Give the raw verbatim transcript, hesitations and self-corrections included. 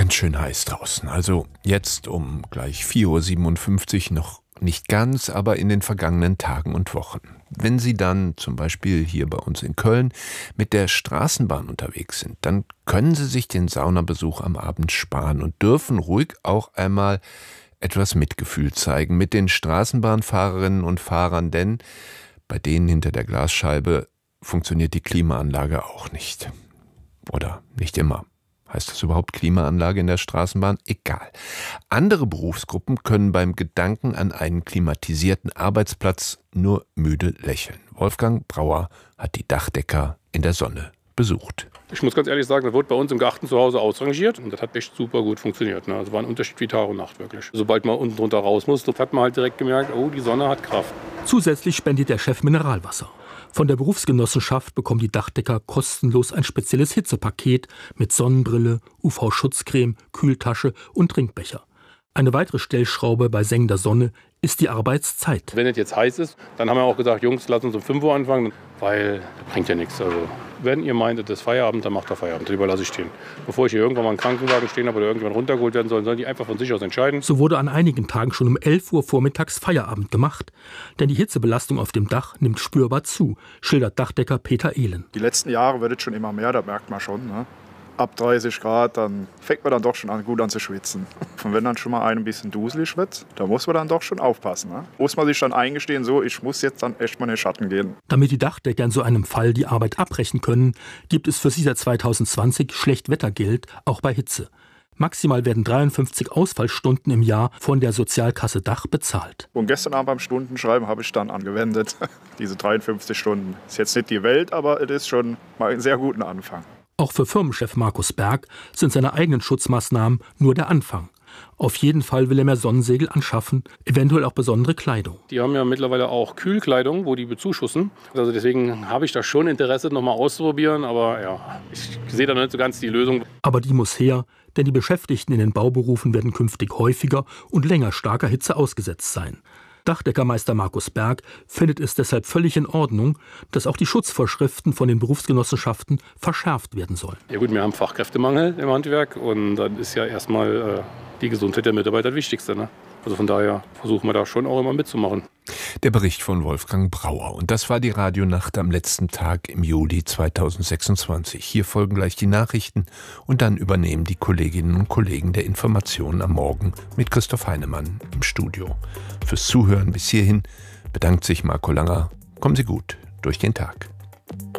ganz schön heiß draußen. Also jetzt um gleich vier Uhr siebenundfünfzig noch nicht ganz, aber in den vergangenen Tagen und Wochen. Wenn Sie dann zum Beispiel hier bei uns in Köln mit der Straßenbahn unterwegs sind, dann können Sie sich den Saunabesuch am Abend sparen und dürfen ruhig auch einmal etwas Mitgefühl zeigen mit den Straßenbahnfahrerinnen und Fahrern, denn bei denen hinter der Glasscheibe funktioniert die Klimaanlage auch nicht. Oder nicht immer. Heißt das überhaupt Klimaanlage in der Straßenbahn? Egal. Andere Berufsgruppen können beim Gedanken an einen klimatisierten Arbeitsplatz nur müde lächeln. Wolfgang Brauer hat die Dachdecker in der Sonne besucht. Ich muss ganz ehrlich sagen, das wurde bei uns im Garten zu Hause ausrangiert und das hat echt super gut funktioniert. Ne? Also war ein Unterschied wie Tag und Nacht wirklich. Sobald man unten drunter raus musste, hat man halt direkt gemerkt, oh, die Sonne hat Kraft. Zusätzlich spendiert der Chef Mineralwasser. Von der Berufsgenossenschaft bekommen die Dachdecker kostenlos ein spezielles Hitzepaket mit Sonnenbrille, U V-Schutzcreme, Kühltasche und Trinkbecher. Eine weitere Stellschraube bei sengender Sonne ist die Arbeitszeit. Wenn es jetzt heiß ist, dann haben wir auch gesagt, Jungs, lass uns um fünf Uhr anfangen, weil das bringt ja nichts. Also, wenn ihr meint, es ist Feierabend, dann macht er Feierabend. Lieber lasse ich stehen. Bevor ich hier irgendwann mal einen Krankenwagen stehen habe oder irgendwann runtergeholt werden soll, sollen die einfach von sich aus entscheiden. So wurde an einigen Tagen schon um elf Uhr vormittags Feierabend gemacht. Denn die Hitzebelastung auf dem Dach nimmt spürbar zu, schildert Dachdecker Peter Ehlen. Die letzten Jahre wird es schon immer mehr, da merkt man schon. Ne? Ab dreißig Grad, dann fängt man dann doch schon an, gut an zu schwitzen. Und wenn dann schon mal ein bisschen duselig wird, da muss man dann doch schon aufpassen. Ne? Muss man sich dann eingestehen, so, ich muss jetzt dann echt mal in den Schatten gehen. Damit die Dachdecker in so einem Fall die Arbeit abbrechen können, gibt es für sie seit zweitausendzwanzig Schlechtwettergeld, auch bei Hitze. Maximal werden dreiundfünfzig Ausfallstunden im Jahr von der Sozialkasse Dach bezahlt. Und gestern Abend beim Stundenschreiben habe ich dann angewendet, diese dreiundfünfzig Stunden. Ist jetzt nicht die Welt, aber es ist schon mal ein sehr guter Anfang. Auch für Firmenchef Markus Berg sind seine eigenen Schutzmaßnahmen nur der Anfang. Auf jeden Fall will er mehr Sonnensegel anschaffen, eventuell auch besondere Kleidung. Die haben ja mittlerweile auch Kühlkleidung, wo die bezuschussen. Also deswegen habe ich da schon Interesse, nochmal auszuprobieren. Aber ja, ich sehe da noch nicht so ganz die Lösung. Aber die muss her, denn die Beschäftigten in den Bauberufen werden künftig häufiger und länger starker Hitze ausgesetzt sein. Dachdeckermeister Markus Berg findet es deshalb völlig in Ordnung, dass auch die Schutzvorschriften von den Berufsgenossenschaften verschärft werden sollen. Ja gut, wir haben Fachkräftemangel im Handwerk und dann ist ja erstmal äh, die Gesundheit der Mitarbeiter das Wichtigste. Ne? Also von daher versuchen wir da schon auch immer mitzumachen. Der Bericht von Wolfgang Brauer. Und das war die Radionacht am letzten Tag im Juli zweitausendsechsundzwanzig. Hier folgen gleich die Nachrichten und dann übernehmen die Kolleginnen und Kollegen der Informationen am Morgen mit Christoph Heinemann im Studio. Fürs Zuhören bis hierhin bedankt sich Marco Langer. Kommen Sie gut durch den Tag.